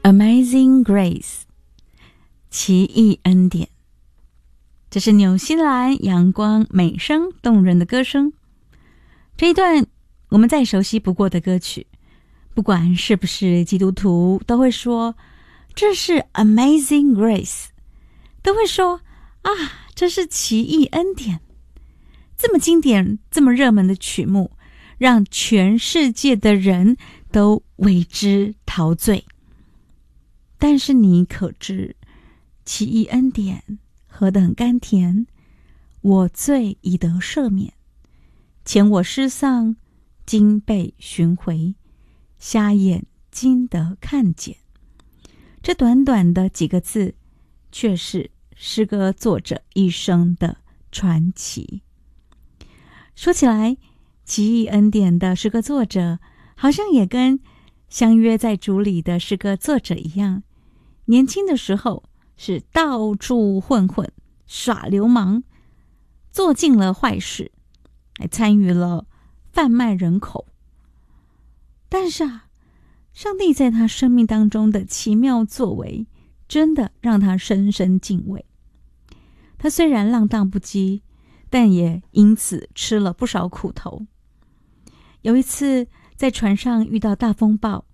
Amazing Grace， 奇异恩典。这是纽西兰阳光美声动人的歌声。这一段我们再熟悉不过的歌曲，不管是不是基督徒，都会说这是 Amazing Grace， 都会说啊，这是奇异恩典。这么经典这么热门的曲目，让全世界的人都为之陶醉。但是你可知奇异恩典何等甘甜，我罪已得赦免，前我失丧，今被寻回，瞎眼今得看见。这短短的几个字，却是诗歌作者一生的传奇。说起来，奇异恩典的诗歌作者好像也跟相约在主里的诗歌作者一样，年轻的时候是到处混混，耍流氓，做尽了坏事，还参与了贩卖人口。但是上帝在他生命当中的奇妙作为，真的让他深深敬畏。他虽然浪荡不羁，但也因此吃了不少苦头。有一次在船上遇到大风暴，